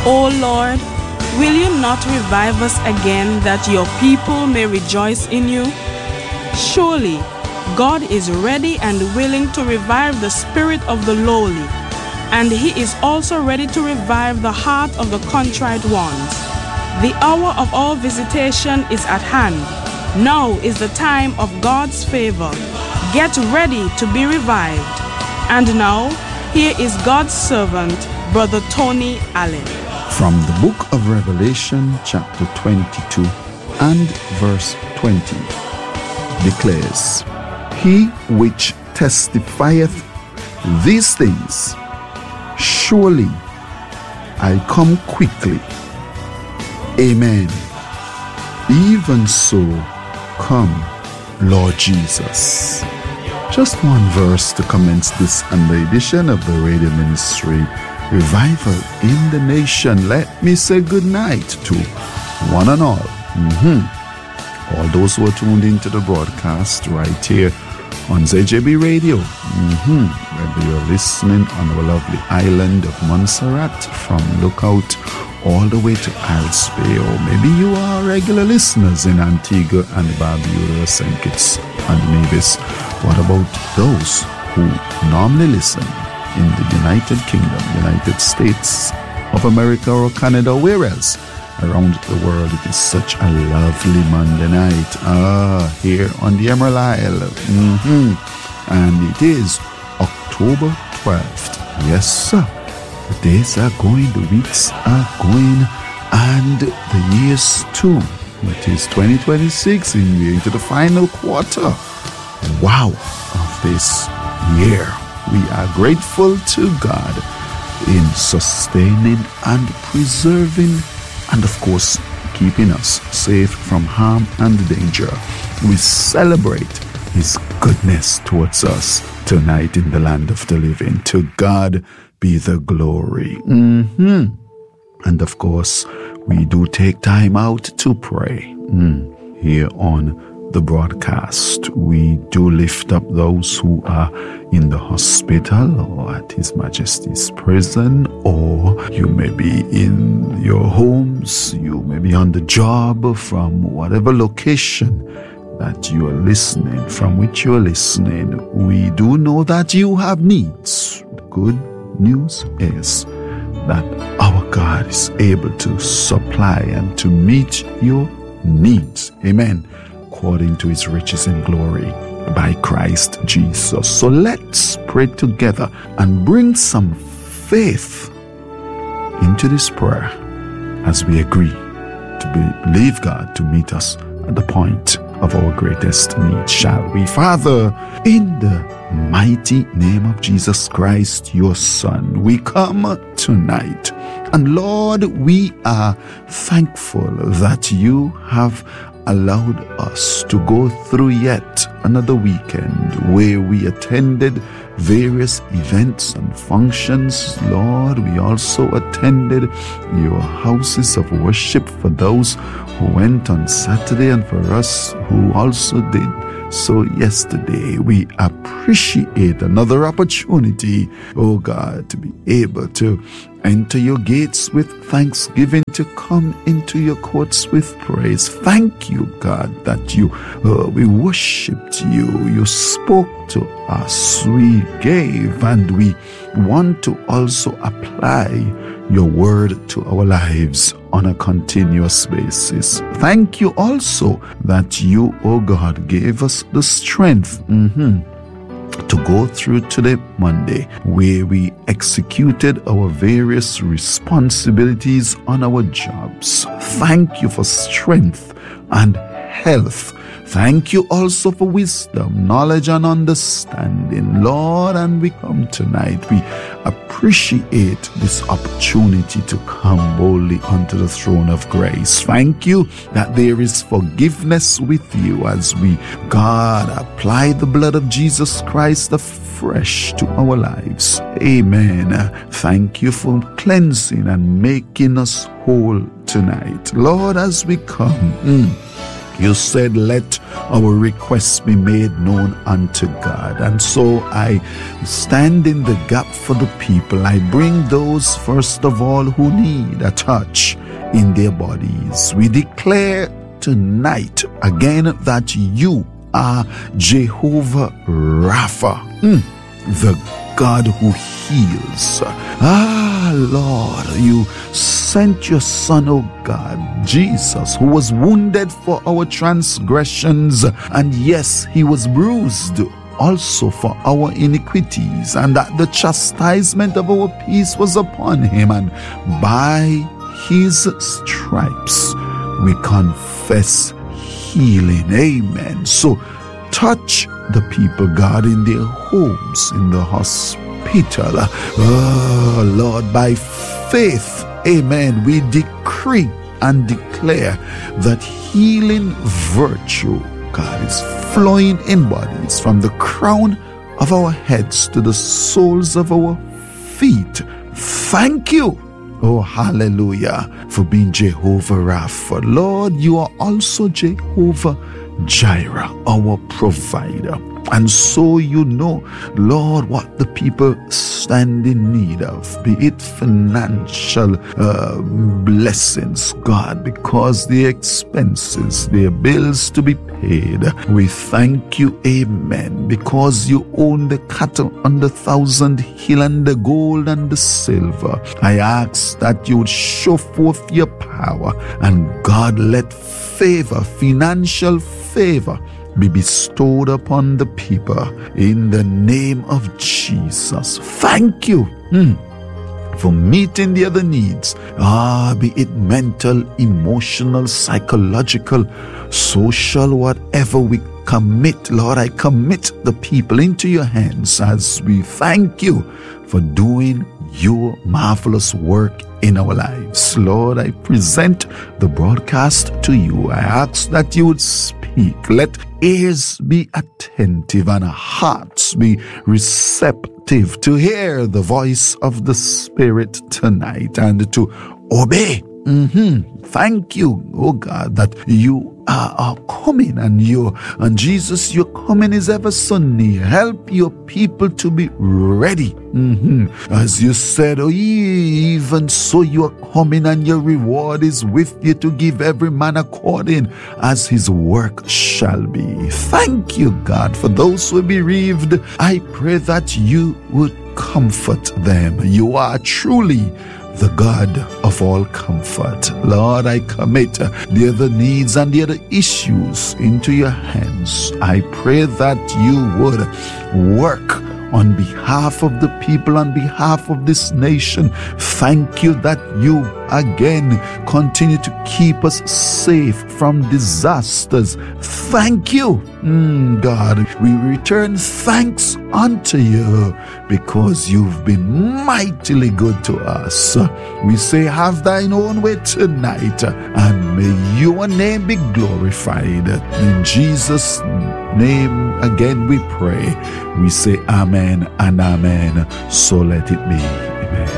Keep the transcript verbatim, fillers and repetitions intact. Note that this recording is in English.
O Lord, will you not revive us again that your people may rejoice in you? Surely, God is ready and willing to revive the spirit of the lowly, and he is also ready to revive the heart of the contrite ones. The hour of our visitation is at hand. Now is the time of God's favor. Get ready to be revived. And now, here is God's servant, Brother Tony Allen. From the book of Revelation, chapter twenty-two and verse twenty, declares, He which testifieth these things, surely I come quickly. Amen. Even so, come, Lord Jesus. Just one verse to commence this Sunday edition of the radio ministry, Revival in the Nation. Let me say good night to one and all. Mm-hmm. All those who are tuned into the broadcast right here on Z J B Radio. Mm-hmm. Whether you're listening on our lovely island of Montserrat from Lookout all the way to Isles Bay, or maybe you are regular listeners in Antigua and Barbuda, Saint Kitts and Nevis. What about those who normally listen in the United Kingdom, United States of America or Canada, where else around the world? It is such a lovely Monday night. Ah, here on the Emerald Isle. Mm-hmm. And it is October twelfth. Yes, sir. The days are going, the weeks are going, and the years too. It is twenty twenty-six, and we're into the final quarter. Wow, of this year. We are grateful to God in sustaining and preserving and, of course, keeping us safe from harm and danger. We celebrate His goodness towards us tonight in the land of the living. To God be the glory. Mm-hmm. And, of course, we do take time out to pray mm. here on the broadcast. We do lift up those who are in the hospital or at His Majesty's prison, or you may be in your homes, you may be on the job, from whatever location that you are listening, from which you are listening. We do know that you have needs. The good news is that our God is able to supply and to meet your needs. Amen. According to His riches in glory by Christ Jesus. So let's pray together and bring some faith into this prayer as we agree to believe God to meet us at the point of our greatest need. Shall we? Father, in the mighty name of Jesus Christ, your Son, we come tonight. And Lord, we are thankful that you have allowed us to go through yet another weekend where we attended various events and functions. Lord, we also attended your houses of worship for those who went on Saturday and for us who also did so yesterday. We appreciate another opportunity, oh God, to be able to enter your gates with thanksgiving, to come into your courts with praise. Thank you, God, that you uh, we worshipped you. You spoke to us. We gave, and we want to also apply your word to our lives on a continuous basis. Thank you also that you, oh God, gave us the strength mm-hmm, to go through today, Monday, where we executed our various responsibilities on our jobs. Thank you for strength and health. Thank you also for wisdom, knowledge, and understanding, Lord. And we come tonight, we appreciate this opportunity to come boldly unto the throne of grace. Thank you that there is forgiveness with you as we, God, apply the blood of Jesus Christ afresh to our lives. Amen. Thank you for cleansing and making us whole tonight. Lord, as we come, mm, you said, let our requests be made known unto God. And so I stand in the gap for the people. I bring those, first of all, who need a touch in their bodies. We declare tonight again that you are Jehovah Rapha, mm, the God who heals. Ah, Lord, you sent your Son, oh God, Jesus, who was wounded for our transgressions, and yes, he was bruised also for our iniquities, and that the chastisement of our peace was upon him, and by his stripes we confess healing. Amen. So touch the people, God, in their homes, in the hospital. Oh, Lord, by faith, amen, we decree and declare that healing virtue, God, is flowing in bodies from the crown of our heads to the soles of our feet. Thank you, oh, hallelujah, for being Jehovah Rapha. Lord, you are also Jehovah Jireh, our provider. And so you know, Lord, what the people stand in need of, be it financial uh, blessings, God, because the expenses, their bills to be paid. We thank you, amen, because you own the cattle on the thousand hill and the gold and the silver. I ask that you would show forth your power, and God, let favor, financial favor, be bestowed upon the people in the name of Jesus. Thank you mm, for meeting the other needs, ah, be it mental, emotional, psychological, social, whatever we commit. Lord, I commit the people into your hands as we thank you for doing your marvelous work in our lives. Lord, I present the broadcast to you. I ask that you would speak. Let ears be attentive and hearts be receptive to hear the voice of the Spirit tonight and to obey. Mm-hmm. Thank you, oh God, that you are, are coming, and you and Jesus, your coming is ever so near. Help your people to be ready. Mm-hmm. As you said, oh, even so you are coming, and your reward is with you to give every man according as his work shall be. Thank you, God, for those who are bereaved. I pray that you would comfort them. You are truly the God of all comfort. Lord, I commit the other needs and the other issues into your hands. I pray that you would work on behalf of the people, on behalf of this nation. Thank you that you again continue to keep us safe from disasters. Thank you, mm, God. We return thanks unto you because you've been mightily good to us. We say, have thine own way tonight, and may your name be glorified. In Jesus' name again we pray. We say amen and amen. So let it be.